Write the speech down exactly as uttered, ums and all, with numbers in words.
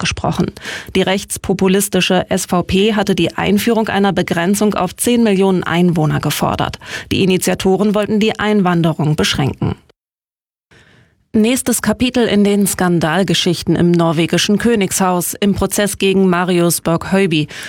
ausgesprochen. Die rechtspopulistische S V P hatte die Einführung einer Begrenzung auf zehn Millionen Einwohner gefordert. Die Initiatoren wollten die Einwanderung beschränken. Nächstes Kapitel in den Skandalgeschichten im norwegischen Königshaus. Im Prozess gegen Marius Berg Høiby